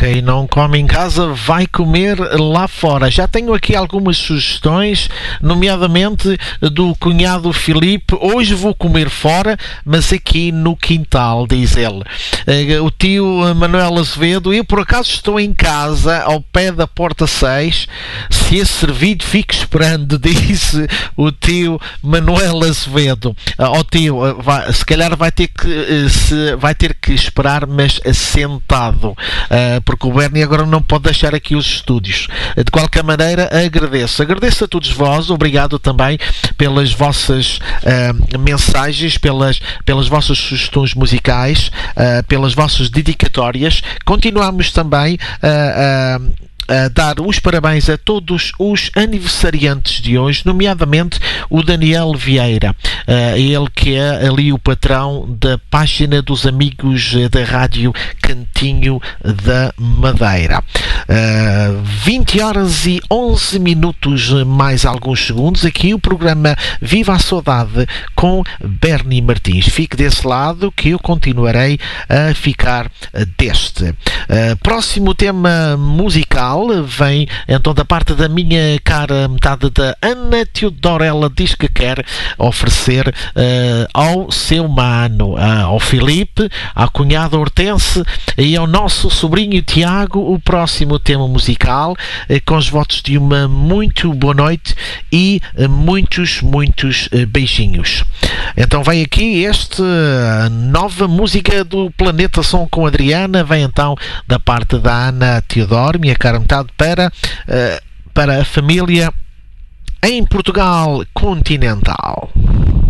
Quem não come em casa vai comer lá fora. Já tenho aqui algumas sugestões, nomeadamente do cunhado Filipe. Hoje vou comer fora, mas aqui no quintal, diz ele. O tio Manuel Azevedo: eu por acaso estou em casa, ao pé da porta 6. Se é servido, fico esperando, disse o tio Manuel Azevedo. Tio, se calhar vai ter que esperar, mas sentado, porque o Bernie agora não pode deixar aqui os estúdios. De qualquer maneira, agradeço a todos vós. Obrigado também pelas vossas mensagens, pelas vossas sugestões musicais, pelas vossas dedicatórias. Continuamos também a dar os parabéns a todos os aniversariantes de hoje, nomeadamente o Daniel Vieira, ele que é ali o patrão da página dos amigos da Rádio Cantinho da Madeira. 20 horas e 11 minutos mais alguns segundos, aqui o programa Viva a Saudade com Bernie Martins. Fique desse lado que eu continuarei a ficar deste. Próximo tema musical vem então da parte da minha cara metade, da Ana Teodoro. Ela diz que quer oferecer ao seu mano, ao Filipe, à cunhada Hortense e ao nosso sobrinho Tiago o próximo tema musical, com os votos de uma muito boa noite e muitos beijinhos. Então vem aqui esta nova música do Planeta Som com Adriana, vem então da parte da Ana Teodoro, minha cara metade, para a família em Portugal continental.